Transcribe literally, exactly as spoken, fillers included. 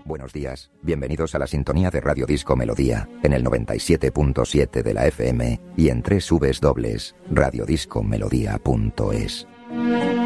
Buenos días, bienvenidos a la sintonía de Radio Disco Melodía, en el noventa y siete punto siete de la F M y en doble u doble u doble u punto radiodiscomelodía punto es.